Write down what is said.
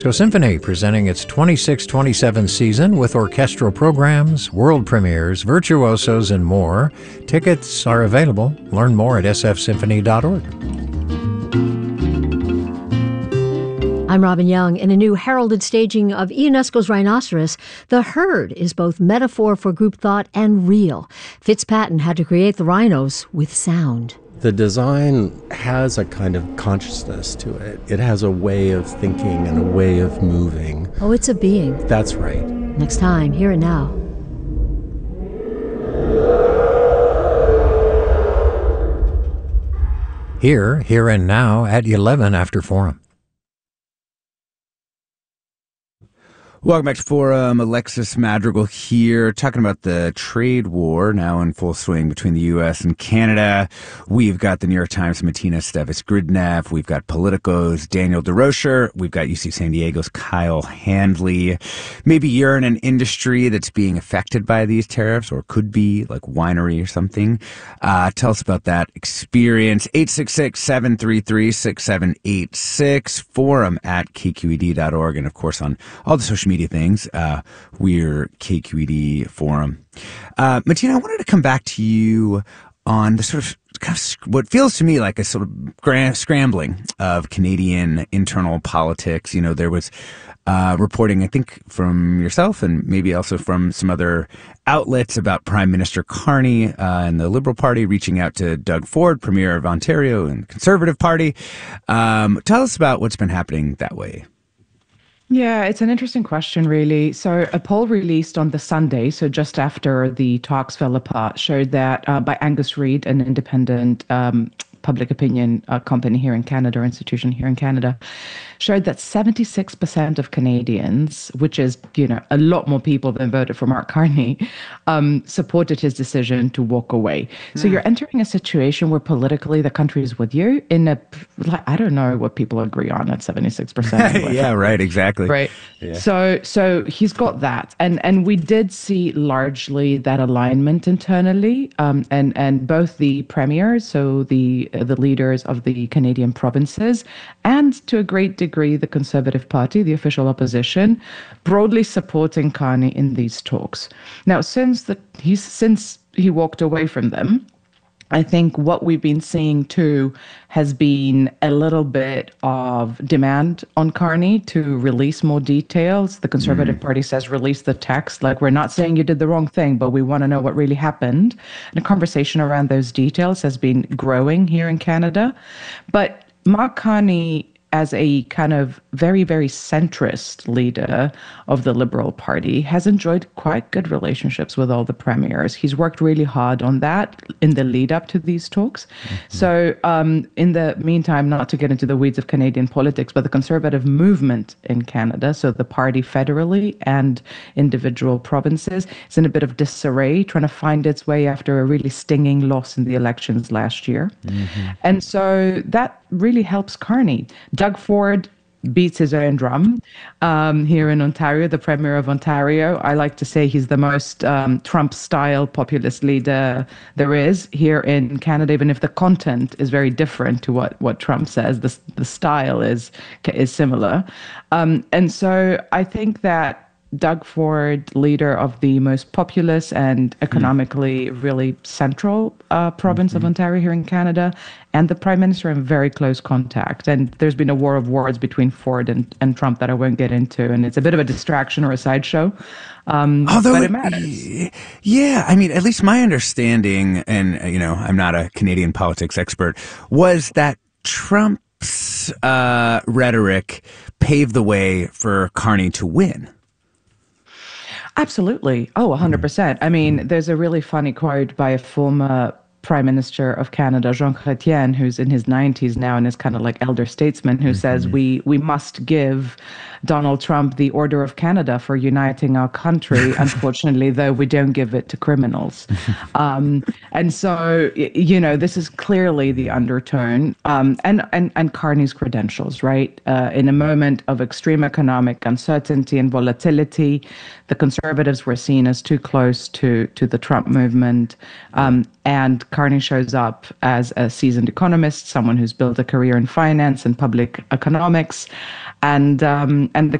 Symphony presenting its 26-27 season with orchestral programs, world premieres, virtuosos, and more. Tickets are available. Learn more at sfsymphony.org. I'm Robin Young. In a new heralded staging of Ionesco's Rhinoceros, the herd is both metaphor for group thought and real. Fitzpatrick had to create the rhinos with sound. The design has a kind of consciousness to it. It has a way of thinking and a way of moving. Oh, it's a being. That's right. Next time, Here and Now. Here and Now at 11 after Forum. Welcome back to Forum. Alexis Madrigal here, talking about the trade war now in full swing between the U.S. and Canada. We've got the New York Times' Martina Stevis-Gridneff. We've got Politico's Daniel DeRocher. We've got UC San Diego's Kyle Handley. Maybe you're in an industry that's being affected by these tariffs, or could be, like winery or something. Tell us about that experience. 866-733-6786. Forum at kqed.org. And, of course, on all the social media things, we're KQED Forum. Martina, I wanted to come back to you on the sort of what feels to me like a sort of scrambling of Canadian internal politics. You know, there was reporting, I think, from yourself and maybe also from some other outlets about Prime Minister Carney and the Liberal Party reaching out to Doug Ford, Premier of Ontario and the Conservative Party. Tell us about what's been happening that way. Yeah, it's an interesting question, really. So a poll released on the Sunday, so just after the talks fell apart, showed that by Angus Reid, an independent public opinion company here in Canada, institution here in Canada, showed that 76% of Canadians, which is, you know, a lot more people than voted for Mark Carney, supported his decision to walk away. So you're entering a situation where politically the country is with you in a, like, I don't know what people agree on at 76%. Yeah, right, exactly. Right. Yeah. So he's got that. And we did see largely that alignment internally, and both the premiers, so the leaders of the Canadian provinces, and to a great degree the Conservative Party, the official opposition, broadly supporting Carney in these talks. Now, since he walked away from them, I think what we've been seeing too has been a little bit of demand on Carney to release more details. The Conservative Party says release the text, like, we're not saying you did the wrong thing, but we want to know what really happened. And a conversation around those details has been growing here in Canada. But Mark Carney, as a kind of very, very centrist leader of the Liberal Party, has enjoyed quite good relationships with all the premiers. He's worked really hard on that in the lead up to these talks. So in the meantime, not to get into the weeds of Canadian politics, but the Conservative movement in Canada, so the party federally and individual provinces, is in a bit of disarray, trying to find its way after a really stinging loss in the elections last year. And so that really helps Carney. Doug Ford beats his own drum here in Ontario, the Premier of Ontario. I like to say he's the most Trump-style populist leader there is here in Canada, even if the content is very different to what Trump says. The style is similar. And so I think that Doug Ford, leader of the most populous and economically really central province of Ontario here in Canada, and the Prime Minister are in very close contact. And there's been a war of words between Ford and Trump that I won't get into. And it's a bit of a distraction or a sideshow. But it matters. Yeah, I mean, at least my understanding, and, you know, I'm not a Canadian politics expert, was that Trump's rhetoric paved the way for Carney to win. Absolutely. Oh, 100%. I mean, there's a really funny quote by a former Prime Minister of Canada, Jean Chrétien, who's in his 90s now and is kind of like elder statesman, who says we must give Donald Trump the Order of Canada for uniting our country. Unfortunately, though, we don't give it to criminals. And so, you know, this is clearly the undertone and Carney's credentials, right? In a moment of extreme economic uncertainty and volatility, the Conservatives were seen as too close to the Trump movement. And Carney shows up as a seasoned economist, someone who's built a career in finance and public economics. And and the